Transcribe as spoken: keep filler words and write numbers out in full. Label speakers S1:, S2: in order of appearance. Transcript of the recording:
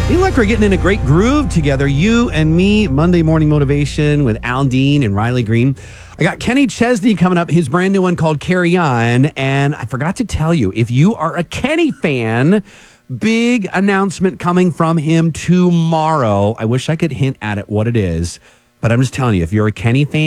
S1: Feel like we're getting in a great groove together. You and me, Monday Morning Motivation with Al Dean and Riley Green. I got Kenny Chesney coming up, his brand new one called Carry On. And I forgot to tell you, if you are a Kenny fan, big announcement coming from him tomorrow. I wish I could hint at it what it is, but I'm just telling you, if you're a Kenny fan,